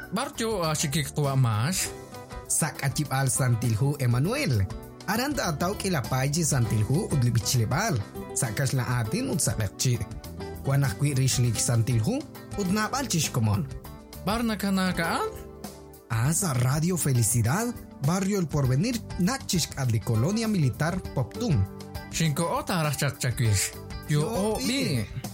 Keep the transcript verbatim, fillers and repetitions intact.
barjo asikik tua mas. Sak acip al santilhu Emmanuel. Aranda atau kilapaji santilhu udli bichlebal. Sakas la atin ud sakakci. Wanah kui rishlik santilhu ud napal chishkomon. Barna kanakaan? Asa Radio Felicidad, Barrio El Porvenir, Nachishk adli Colonia Militar Poptun. Shinko ota arachak chakwish. Yo Yo, o bi. bi.